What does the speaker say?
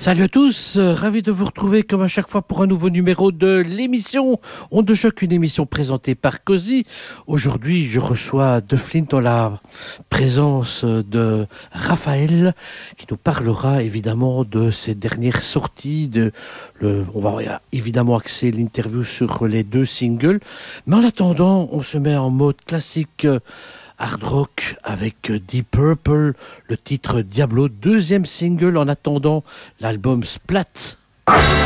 Salut à tous, ravi de vous retrouver comme à chaque fois pour un nouveau numéro de l'émission On de Choc, une émission présentée par Cozy. Aujourd'hui, je reçois De Flint en la présence de Raphaël qui nous parlera évidemment de ses dernières sorties. On va évidemment axer l'interview sur les deux singles. Mais en attendant, on se met en mode classique hard rock avec Deep Purple, le titre Diablo, deuxième single en attendant l'album Splat.